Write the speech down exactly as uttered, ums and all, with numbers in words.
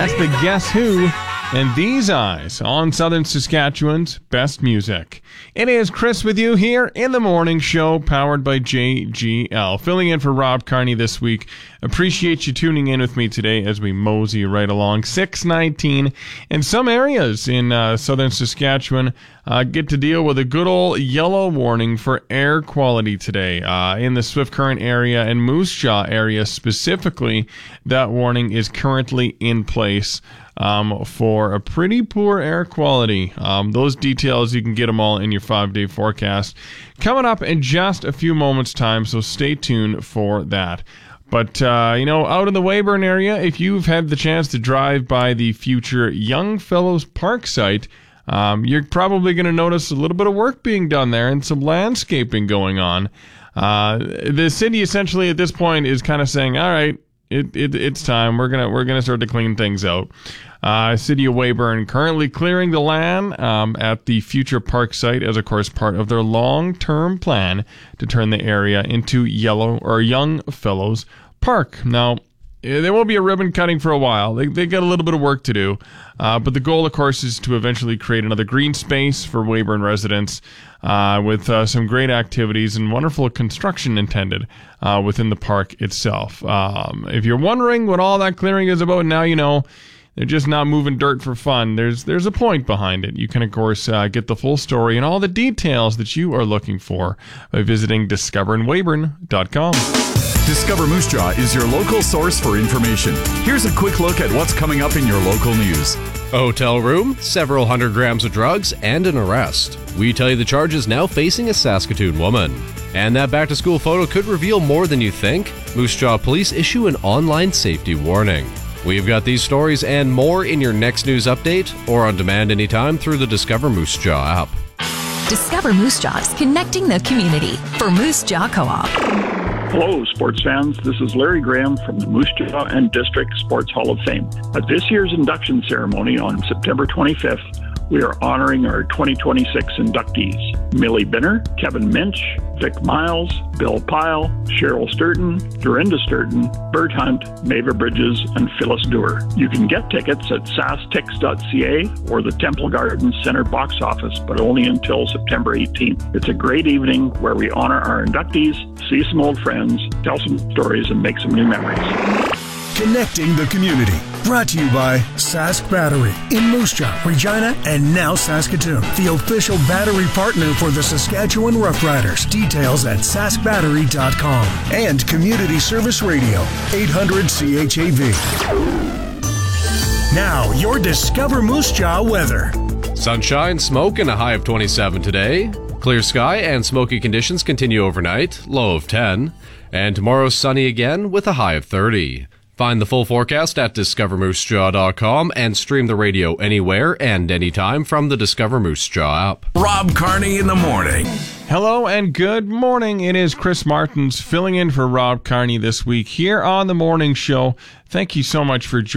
That's the Guess Who and These Eyes on Southern Saskatchewan's best music. It is Chris with you here in the morning show, powered by J G L. Filling in for Rob Carney this week. Appreciate you tuning in with me today as we mosey right along. six nineteen. In some areas in uh, Southern Saskatchewan, uh, get to deal with a good old yellow warning for air quality today. Uh, in the Swift Current area and Moose Jaw area specifically, that warning is currently in place um, for a pretty poor air quality. Um, those details, you can get them all in your five-day forecast coming up in just a few moments' time, so stay tuned for that. But, uh, you know, out in the Weyburn area, if you've had the chance to drive by the future Young Fellows Park site, um, you're probably going to notice a little bit of work being done there and some landscaping going on. Uh, the city essentially at this point is kind of saying, all right, it, it it's time. We're gonna we're gonna start to clean things out. Uh, City of Weyburn currently clearing the land um, at the future park site as, of course, part of their long-term plan to turn the area into Yellow or Young Fellows Park. Now, there won't be a ribbon cutting for a while. They they got a little bit of work to do, uh, but the goal, of course, is to eventually create another green space for Weyburn residents uh, with uh, some great activities and wonderful construction intended uh, within the park itself. Um, if you're wondering what all that clearing is about, now you know. They're just not moving dirt for fun. There's there's a point behind it. You can, of course, uh, get the full story and all the details that you are looking for by visiting discovering weyburn dot com. Discover Moose Jaw is your local source for information. Here's a quick look at what's coming up in your local news. A hotel room, several hundred grams of drugs, and an arrest. We tell you the charges now facing a Saskatoon woman. And that back-to-school photo could reveal more than you think. Moose Jaw police issue an online safety warning. We've got these stories and more in your next news update or on demand anytime through the Discover Moose Jaw app. Discover Moose Jaw is connecting the community for Moose Jaw Co-op. Hello, sports fans. This is Larry Graham from the Moose Jaw and District Sports Hall of Fame. At this year's induction ceremony on September twenty-fifth, we are honoring our twenty twenty-six inductees. Millie Binner, Kevin Minch, Vic Miles, Bill Pyle, Cheryl Sturton, Dorinda Sturton, Bert Hunt, Mava Bridges, and Phyllis Dewar. You can get tickets at sastix dot c a or the Temple Gardens Center box office, but only until September eighteenth. It's a great evening where we honor our inductees, see some old friends, tell some stories, and make some new memories. Connecting the community. Brought to you by Sask Battery in Moose Jaw, Regina, and now Saskatoon. The official battery partner for the Saskatchewan Roughriders. Details at sask battery dot com. And Community Service Radio, eight hundred C H A V. Now, your Discover Moose Jaw weather. Sunshine, smoke, and a high of twenty-seven today. Clear sky and smoky conditions continue overnight, low of ten. And tomorrow sunny again with a high of thirty. Find the full forecast at discover moose jaw dot com and stream the radio anywhere and anytime from the Discover Moose Jaw app. Rob Carney in the morning. Hello and good morning. It is Chris Martins filling in for Rob Carney this week here on the morning show. Thank you so much for joining